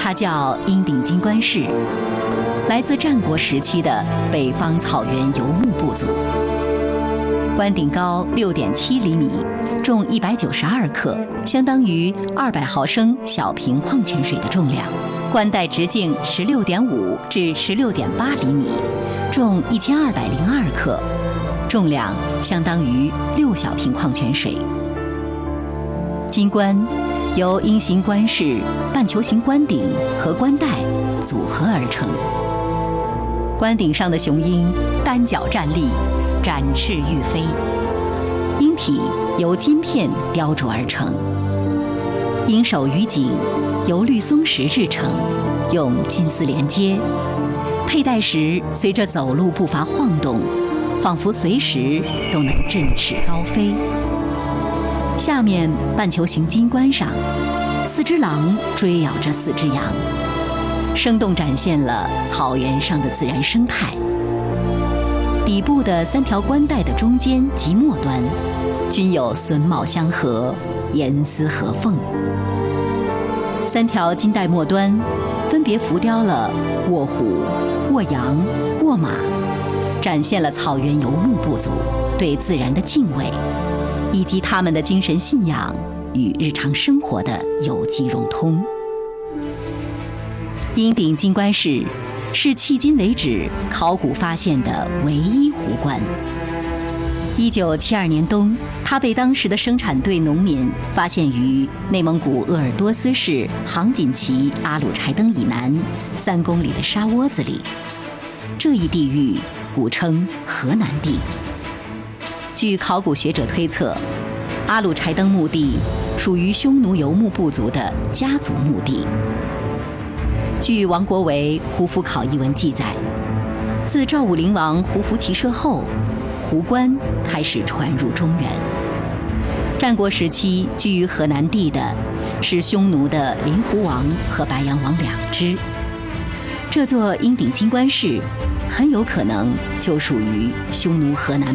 它叫鹰顶金冠氏，来自战国时期的北方草原游牧部族。冠顶高6.7厘米，重192克，相当于200毫升小瓶矿泉水的重量。冠带直径16.5至16.8厘米，重1202克，重量相当于6小瓶矿泉水。金冠由鹰形冠饰、半球形冠顶和冠带组合而成。冠顶上的雄鹰单脚站立，展翅欲飞，鹰体由金片雕琢而成。鹰首与颈由绿松石制成，用金丝连接，佩戴时随着走路步伐晃动，仿佛随时都能振翅高飞。下面半球形金冠上，4只狼追咬着4只羊，生动展现了草原上的自然生态。底部的3条冠带的中间及末端，均有榫卯相合，严丝合缝。3条金带末端分别浮雕了卧虎、卧羊、卧马，展现了草原游牧部族对自然的敬畏，以及他们的精神信仰与日常生活的有机融通。鹰顶金冠氏是迄今为止考古发现的唯一湖冠。1972年冬，它被当时的生产队农民发现于内蒙古鄂尔多斯市杭锦旗阿鲁柴登以南3公里的沙窝子里。这一地域古称河南地。据考古学者推测，阿鲁柴登墓地属于匈奴游牧部族的家族墓地。据王国维《胡服考异文》记载，自赵武灵王胡服骑射后，湖冠开始传入中原。战国时期居于河南地的是匈奴的林胡王和白羊王2支。这座鹰顶金冠氏很有可能就属于匈奴河南